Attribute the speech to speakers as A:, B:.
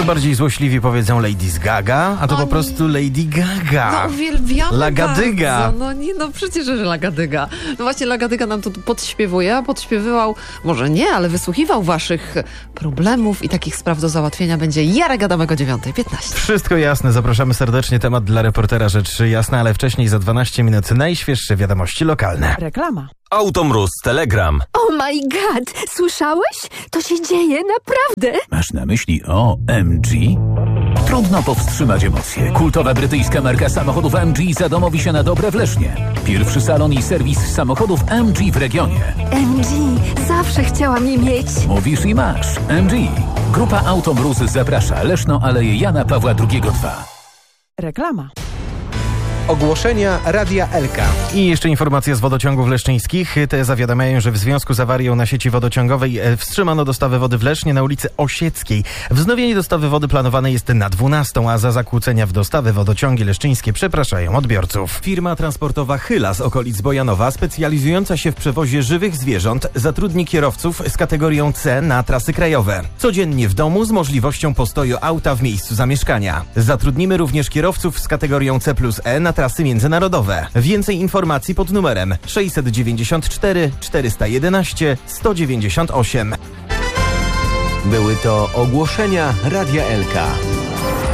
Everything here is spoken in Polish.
A: bardziej złośliwi powiedzą Lady Gaga, a to po prostu Lady Gaga.
B: No uwielbiamy
A: Lagadyga.
B: bardzo. No przecież, że Lagadyga. No właśnie Lagadyga nam tu podśpiewuje, a podśpiewywał, może nie, ale wysłuchiwał waszych problemów i takich spraw do załatwienia będzie Jarek Adamek o 9:15.
A: Wszystko jasne, zapraszamy serdecznie. Temat dla reportera Rzecz Jasna, ale wcześniej za 12 minut najświeższe wiadomości lokalne.
C: Reklama.
D: Automróz Telegram.
E: Oh my god, słyszałeś? To się dzieje naprawdę.
F: Masz na myśli OMG? Trudno powstrzymać emocje. Kultowa brytyjska marka samochodów MG zadomowi się na dobre w Lesznie. Pierwszy salon i serwis samochodów MG w regionie.
E: MG, zawsze chciałam je mieć.
F: Mówisz i masz. MG. Grupa Automróz zaprasza. Leszno, Aleje Jana Pawła II 2.
C: Reklama.
G: Ogłoszenia Radia Elka.
A: I jeszcze informacja z wodociągów leszczyńskich. Te zawiadamiają, że w związku z awarią na sieci wodociągowej wstrzymano dostawę wody w Lesznie na ulicy Osieckiej. Wznowienie dostawy wody planowane jest na 12, a za zakłócenia w dostawy wodociągi leszczyńskie przepraszają odbiorców. Firma transportowa Chyla z okolic Bojanowa, specjalizująca się w przewozie żywych zwierząt, zatrudni kierowców z kategorią C na trasy krajowe. Codziennie w domu z możliwością postoju auta w miejscu zamieszkania. Zatrudnimy również kierowców z kategorią C+E na trasy międzynarodowe. Więcej informacji pod numerem 694 411 198.
G: Były to ogłoszenia Radia Elka.